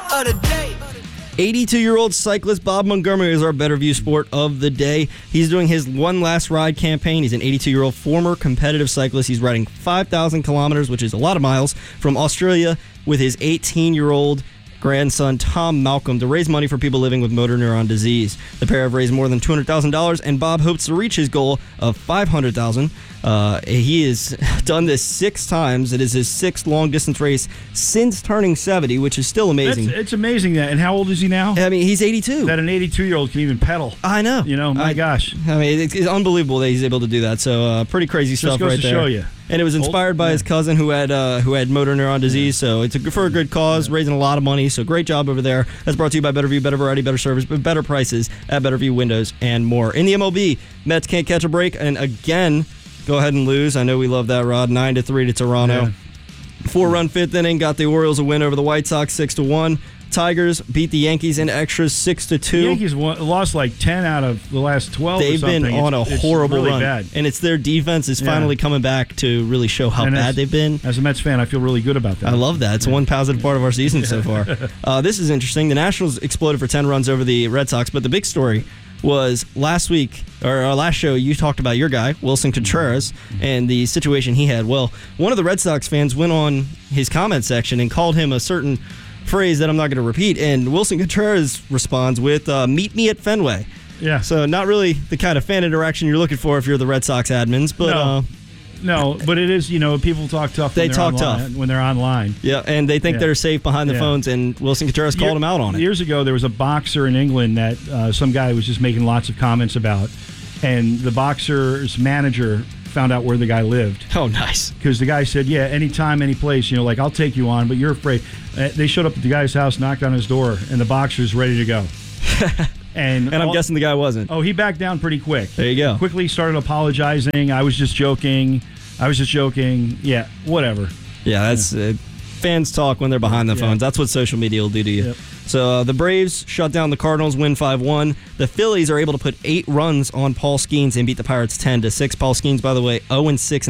of the day. 82-year-old cyclist Bob Montgomery is our Better View Sport of the day. He's doing his One Last Ride campaign. He's an 82-year-old former competitive cyclist. He's riding 5,000 kilometers, which is a lot of miles, from Australia with his 18-year-old grandson Tom Malcolm to raise money for people living with motor neuron disease. The pair have raised more than $200,000, and Bob hopes to reach his goal of $500,000. He has done this 6 times. It is his 6th long-distance race since turning 70, which is still amazing. It's amazing that. And how old is he now? I mean, he's 82. That an 82-year-old can even pedal. I know. My gosh. I mean, it's unbelievable that he's able to do that. So, pretty crazy stuff right there. Just goes to show you. And it was inspired by his cousin who had motor neuron disease. So it's for a good cause, raising a lot of money. So great job over there. That's brought to you by Better View, better variety, better service, but better prices at Better View Windows and more. In the MLB, Mets can't catch a break, and again, go ahead and lose. I know we love that, Rod. 9-3 to Toronto. Yeah. 4-run 5th inning got the Orioles a win over the White Sox 6-1. Tigers beat the Yankees in extras 6-2. The Yankees lost like 10 out of the last 12. They've been on a horrible really run, bad. And it's their defense is finally coming back to really show how bad they've been. As a Mets fan, I feel really good about that. I love that. It's one positive part of our season so far. This is interesting. The Nationals exploded for 10 runs over the Red Sox, but the big story was last week, or our last show, you talked about your guy, Wilson Contreras, and the situation he had. Well, one of the Red Sox fans went on his comment section and called him a certain phrase that I'm not going to repeat, and Wilson Contreras responds with, meet me at Fenway. Yeah. So not really the kind of fan interaction you're looking for if you're the Red Sox admins, but... No, but it is, people talk tough when they're online. Yeah, and they think they're safe behind the phones, and Wilson Contreras called him out on it. Years ago, there was a boxer in England that some guy was just making lots of comments about, and the boxer's manager found out where the guy lived. Oh, nice. Because the guy said, anytime, any place, I'll take you on, but you're afraid. They showed up at the guy's house, knocked on his door, and the boxer's ready to go. And I'm guessing the guy wasn't. Oh, he backed down pretty quick. There you go. Quickly started apologizing. I was just joking. Yeah, whatever. Yeah, that's fans talk when they're behind the phones. That's what social media will do to you. Yep. So the Braves shut down the Cardinals, win 5-1. The Phillies are able to put 8 runs on Paul Skeens and beat the Pirates 10-6. Paul Skeens, by the way, 0-6